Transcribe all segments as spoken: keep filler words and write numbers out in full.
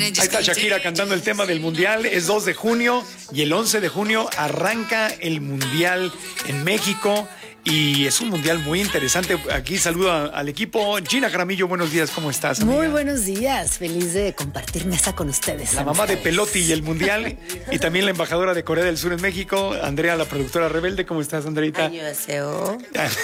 Ahí está Shakira cantando el tema del Mundial. Es dos de junio y el once de junio arranca el Mundial en México. Y es un mundial muy interesante. Aquí saludo al equipo. Gina Jaramillo, buenos días, ¿cómo estás, amiga? Muy buenos días, feliz de compartir mesa con ustedes. La mamá de Pelotti y el mundial. Y también la embajadora de Corea del Sur en México, Andrea, la productora rebelde. ¿Cómo estás, Andreita? Annyeonghaseyo.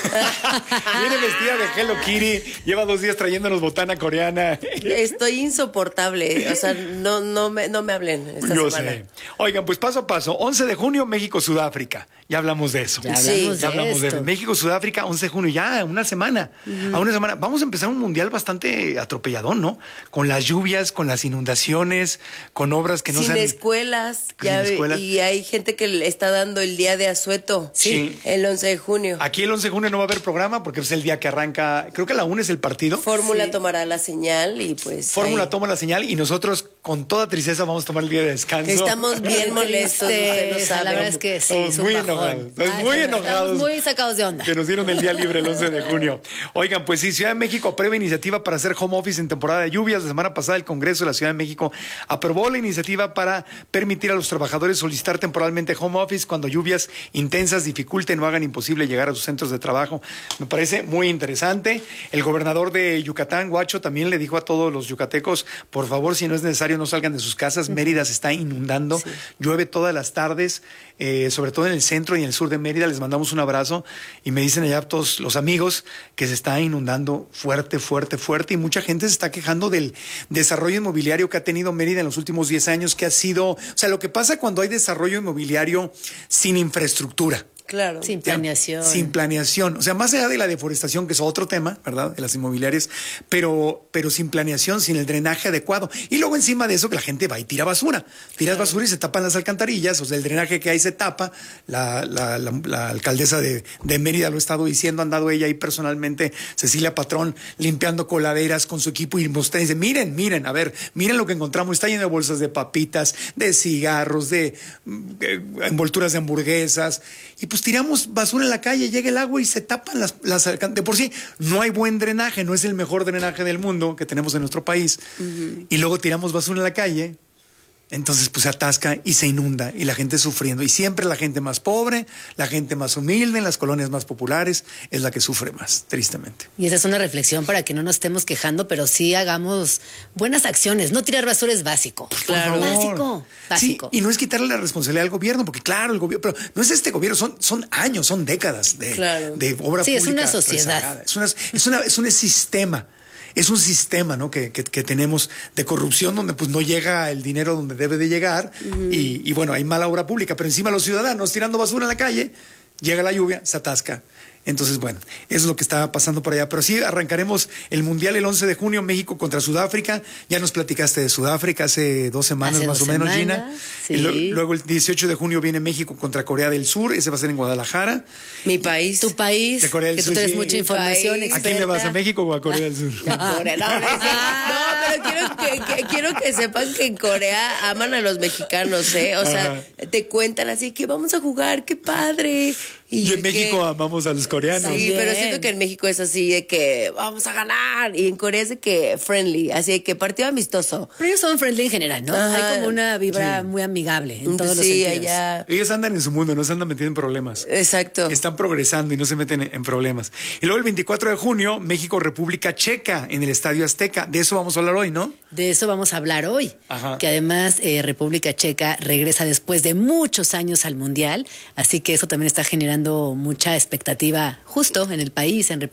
Viene vestida de Hello Kitty. Lleva dos días trayéndonos botana coreana. Estoy insoportable. O sea, no, no, me, no me hablen esta Yo semana. sé. Oigan, pues paso a paso. once de junio, México-Sudáfrica. Ya hablamos de eso. Ya Sí, hablamos, Ya de, hablamos de esto. México-Sudáfrica, once de junio, ya una semana. Uh-huh. A una semana. Vamos a empezar un mundial bastante atropelladón, ¿no? Con las lluvias, con las inundaciones, con obras que no Sin sean... escuelas, Sin ya, escuelas. Y hay gente que le está dando el día de asueto. Sí. El once de junio. Aquí el once de junio no va a haber programa porque es el día que arranca, creo que a la una es el partido. Fórmula Sí. tomará la señal y pues... Fórmula ahí. toma la señal y nosotros con toda tristeza vamos a tomar el día de descanso. Estamos bien molestos, usted lo Tristeza, sabe. la verdad es que sí, Estamos es un muy bajón. enojados, estamos Ay, muy estamos enojados. muy sacados de onda. Que nos dieron el día libre el once de junio. Oigan, pues sí, Ciudad de México aprueba iniciativa para hacer home office en temporada de lluvias. La semana pasada el Congreso de la Ciudad de México aprobó la iniciativa para permitir a los trabajadores solicitar temporalmente home office cuando lluvias intensas dificulten o hagan imposible llegar a sus centros de trabajo. Me parece muy interesante. El gobernador de Yucatán, Huacho, también le dijo a todos los yucatecos, por favor, si no es necesario, no salgan de sus casas. Mérida se está inundando, sí. Llueve todas las tardes, eh, sobre todo en el centro y en el sur de Mérida. Les mandamos un abrazo y me dicen allá todos los amigos que se está inundando fuerte, fuerte, fuerte y mucha gente se está quejando del desarrollo inmobiliario que ha tenido Mérida en los últimos diez años, que ha sido, o sea, lo que pasa cuando hay desarrollo inmobiliario sin infraestructura. Claro. Sin planeación. Sin planeación. O sea, más allá de la deforestación, que es otro tema, ¿verdad? De las inmobiliarias, pero, pero sin planeación, sin el drenaje adecuado. Y luego encima de eso que la gente va y tira basura. Tiras claro. basura y se tapan las alcantarillas, o sea, el drenaje que hay se tapa. La, la, la, la alcaldesa de, de Mérida lo ha estado diciendo, ha andado ella ahí personalmente, Cecilia Patrón, limpiando coladeras con su equipo y mostrando, dice, miren, miren, a ver, miren lo que encontramos. Está lleno de bolsas de papitas, de cigarros, de, de envolturas de hamburguesas. Y pues tiramos basura en la calle, llega el agua y se tapan las, las de por sí no hay buen drenaje, no es el mejor drenaje del mundo que tenemos en nuestro país. Uh-huh. Y luego tiramos basura en la calle, entonces pues se atasca y se inunda y la gente sufriendo. Y siempre la gente más pobre, la gente más humilde en las colonias más populares es la que sufre más, tristemente. Y esa es una reflexión para que no nos estemos quejando, pero sí hagamos buenas acciones. No tirar basura es básico. Claro. Básico, básico. Sí, y no es quitarle la responsabilidad al gobierno, porque claro, el gobierno, pero no es este gobierno, son, son años, son décadas de, claro. de obra sí, pública. Sí, es una sociedad. Es, una, es, una, es un sistema. Es un sistema, ¿no? que, que, que tenemos de corrupción donde pues no llega el dinero donde debe de llegar uh-huh. y, y bueno, hay mala obra pública, pero encima los ciudadanos tirando basura en la calle, llega la lluvia, se atasca. Entonces, bueno, eso es lo que está pasando por allá. Pero sí, arrancaremos el Mundial el once de junio, México contra Sudáfrica. Ya nos platicaste de Sudáfrica hace dos semanas hace más dos o menos, semanas, Gina. Sí. Y lo, luego el dieciocho de junio viene México contra Corea del Sur. Ese va a ser en Guadalajara. Mi país. Tu país. De Corea del que Sur, tú tienes sí. mucha información. ¿A quién le vas, a México o a Corea del Sur? A Corea. No, no, no, pero quiero que, que, quiero que sepan que en Corea aman a los mexicanos, ¿eh? O sea, Ajá. te cuentan así que vamos a jugar, qué padre. Y, y en México que, amamos a los coreanos. Sí, Bien. pero siento que en México es así de que vamos a ganar. Y en Corea es de que friendly, así de que partido amistoso. Pero ellos son friendly en general, ¿no? Ajá. Hay como una vibra sí. muy amigable en todos sí, los sentidos. Allá. Ellos andan en su mundo, no se andan metiendo en problemas. Exacto. Están progresando y no se meten en problemas. Y luego el veinticuatro de junio, México, República Checa, en el Estadio Azteca. De eso vamos a hablar hoy, ¿no? De eso vamos a hablar hoy. Ajá. Que además eh, República Checa regresa después de muchos años al Mundial. Así que eso también está generando mucha expectativa justo en el país, en República